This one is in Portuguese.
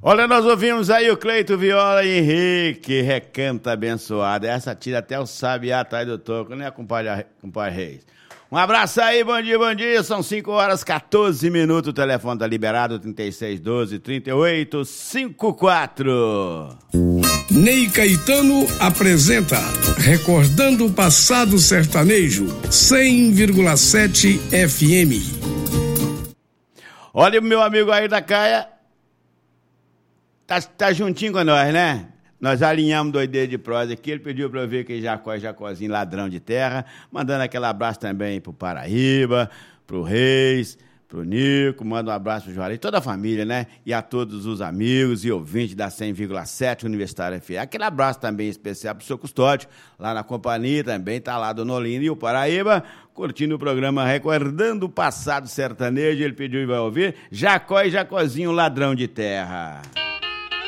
Olha, nós ouvimos aí o Cleito Viola e Henrique, Recanto Abençoado. Essa tira até o sabiá atrás do toco, né, compadre Reis? Um abraço aí, bom dia. São 5h14. O telefone tá liberado, 3612-3854. Ney Caetano apresenta Recordando o Passado Sertanejo, 100,7 FM. Olha o meu amigo aí da Caia, tá juntinho com nós, né? Nós alinhamos doideira de prosa aqui, ele pediu pra eu ver que Jacozinho, ladrão de terra, mandando aquele abraço também pro Paraíba, pro Reis, pro Nico, manda um abraço pro Juarez, toda a família, né? E a todos os amigos e ouvintes da 100,7 Universitária FM. Aquele abraço também especial pro seu Custódio, lá na companhia também, tá lá do Nolino e o Paraíba, curtindo o programa Recordando o Passado Sertanejo. Ele pediu e vai ouvir Jacó e Jacozinho, ladrão de terra.